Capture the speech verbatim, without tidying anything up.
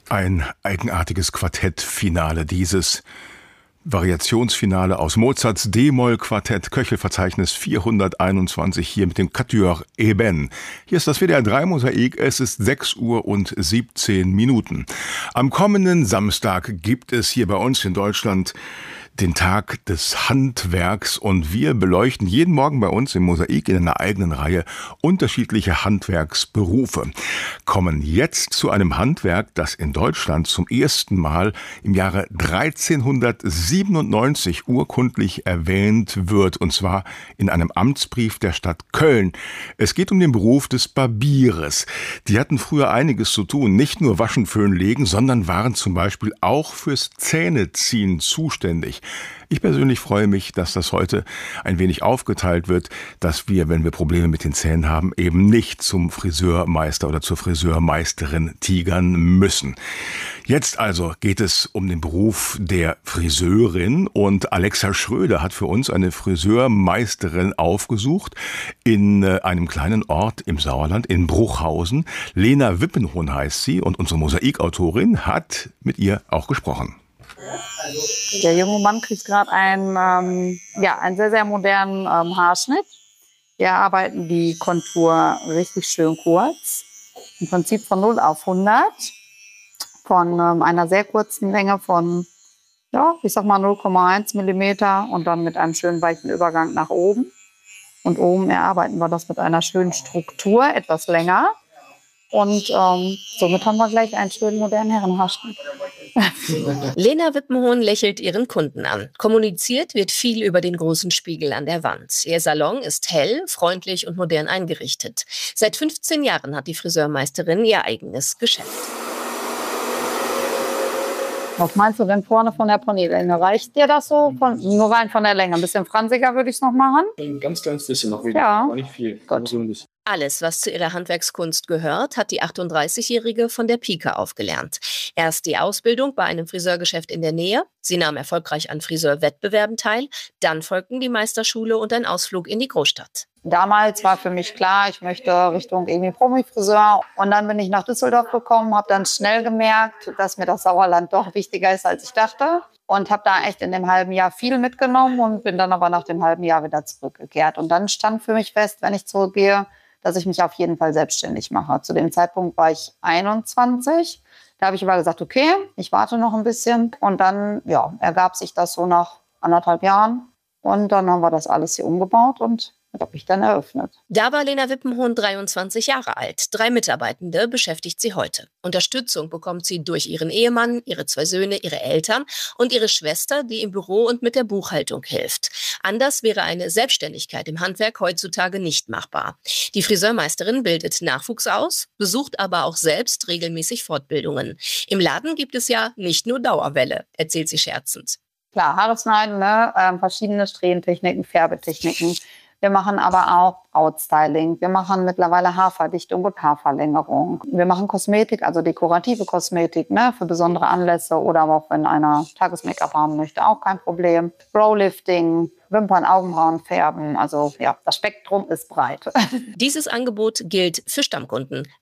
Ein eigenartiges Quartettfinale, dieses Variationsfinale aus Mozarts D-Moll-Quartett, Köchelverzeichnis vierhunderteinundzwanzig, hier mit dem Quatuor Eben. Hier ist das W D R drei Mosaik, es ist sechs Uhr und siebzehn Minuten. Am kommenden Samstag gibt es hier bei uns in Deutschland den Tag des Handwerks und wir beleuchten jeden Morgen bei uns im Mosaik in einer eigenen Reihe unterschiedliche Handwerksberufe. Kommen jetzt zu einem Handwerk, das in Deutschland zum ersten Mal im Jahre dreizehnhundertsiebenundneunzig urkundlich erwähnt wird, und zwar in einem Amtsbrief der Stadt Köln. Es geht um den Beruf des Barbierers. Die hatten früher einiges zu tun, nicht nur waschen, föhnen, legen, sondern waren zum Beispiel auch fürs Zähneziehen zuständig. Ich persönlich freue mich, dass das heute ein wenig aufgeteilt wird, dass wir, wenn wir Probleme mit den Zähnen haben, eben nicht zum Friseurmeister oder zur Friseurmeisterin tigern müssen. Jetzt also geht es um den Beruf der Friseurin und Alexa Schröder hat für uns eine Friseurmeisterin aufgesucht in einem kleinen Ort im Sauerland, in Bruchhausen. Lena Wippenhohn heißt sie und unsere Mosaikautorin hat mit ihr auch gesprochen. Der junge Mann kriegt gerade einen, ähm, ja, einen sehr, sehr modernen ähm, Haarschnitt. Wir arbeiten die Kontur richtig schön kurz. Im Prinzip von null auf hundert. Von ähm, einer sehr kurzen Länge von, ja, ich sag mal null Komma eins Millimeter und dann mit einem schönen weichen Übergang nach oben. Und oben erarbeiten wir das mit einer schönen Struktur, etwas länger. Und ähm, somit haben wir gleich einen schönen modernen Herrenhaarschnitt. Lena Wippenhohn lächelt ihren Kunden an. Kommuniziert wird viel über den großen Spiegel an der Wand. Ihr Salon ist hell, freundlich und modern eingerichtet. Seit fünfzehn Jahren hat die Friseurmeisterin ihr eigenes Geschäft. Was meinst du denn vorne von der Ponylänge? Reicht dir das so? Von, nur rein von der Länge. Ein bisschen fransiger würde ich es noch machen. Ein ganz kleines bisschen noch. Wieder. Ja. War nicht viel. Gut. Alles, was zu ihrer Handwerkskunst gehört, hat die achtunddreißigjährige von der Pike aufgelernt. Erst die Ausbildung bei einem Friseurgeschäft in der Nähe. Sie nahm erfolgreich an Friseurwettbewerben teil. Dann folgten die Meisterschule und ein Ausflug in die Großstadt. Damals war für mich klar, ich möchte Richtung irgendwie Promi-Friseur. Und dann bin ich nach Düsseldorf gekommen, habe dann schnell gemerkt, dass mir das Sauerland doch wichtiger ist, als ich dachte. Und habe da echt in dem halben Jahr viel mitgenommen und bin dann aber nach dem halben Jahr wieder zurückgekehrt. Und dann stand für mich fest, wenn ich zurückgehe, dass ich mich auf jeden Fall selbstständig mache. Zu dem Zeitpunkt war ich einundzwanzig. Da habe ich aber gesagt, okay, ich warte noch ein bisschen. Und dann ja, ergab sich das so nach anderthalb Jahren. Und dann haben wir das alles hier umgebaut und habe ich dann eröffnet. Da war Lena Wippenhohn dreiundzwanzig Jahre alt. Drei Mitarbeitende beschäftigt sie heute. Unterstützung bekommt sie durch ihren Ehemann, ihre zwei Söhne, ihre Eltern und ihre Schwester, die im Büro und mit der Buchhaltung hilft. Anders wäre eine Selbstständigkeit im Handwerk heutzutage nicht machbar. Die Friseurmeisterin bildet Nachwuchs aus, besucht aber auch selbst regelmäßig Fortbildungen. Im Laden gibt es ja nicht nur Dauerwelle, erzählt sie scherzend. Klar, Haare schneiden, ne? ähm, verschiedene Strähentechniken, Färbetechniken. Wir machen aber auch Outstyling. Wir machen mittlerweile Haarverdichtung und Haarverlängerung. Wir machen Kosmetik, also dekorative Kosmetik, ne, für besondere Anlässe oder aber auch wenn einer Tages-Make-up haben möchte, auch kein Problem. Browlifting, Wimpern, Augenbrauen färben. Also ja, das Spektrum ist breit. Dieses Angebot gilt für Stammkunden.